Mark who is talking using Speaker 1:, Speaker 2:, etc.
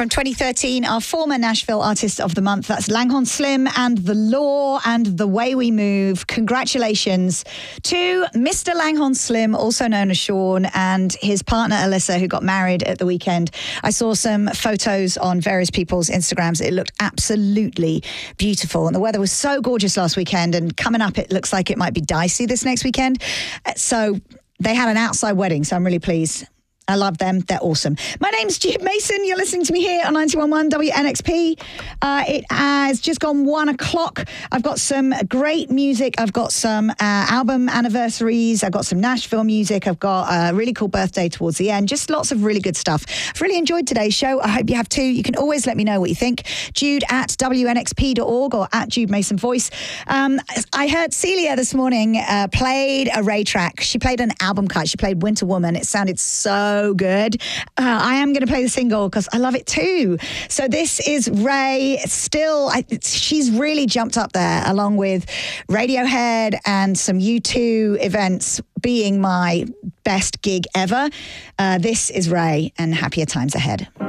Speaker 1: from 2013, our former Nashville Artist of the Month. That's Langhorne Slim and The Law and The Way We Move. Congratulations to Mr. Langhorne Slim, also known as Sean, and his partner Alyssa, who got married at the weekend. I saw some photos on various people's Instagrams. It looked absolutely beautiful. And the weather was so gorgeous last weekend. And coming up, it looks like it might be dicey this next weekend. So they had an outside wedding, so I'm really pleased. I love them. They're awesome. My name's Jude Mason. You're listening to me here on 91.1 WNXP. It has just gone 1 o'clock. I've got some great music. I've got some album anniversaries. I've got some Nashville music. I've got a really cool birthday towards the end. Just lots of really good stuff. I've really enjoyed today's show. I hope you have too. You can always let me know what you think. Jude at WNXP.org or at Jude Mason Voice. I heard Celia this morning played a Ray track. She played an album cut. She played Winter Woman. It sounded so good. I am going to play the single because I love it too. So this is Ray. She's really jumped up there along with Radiohead and some U2 events being my best gig ever. This is Ray and Happier Times Ahead.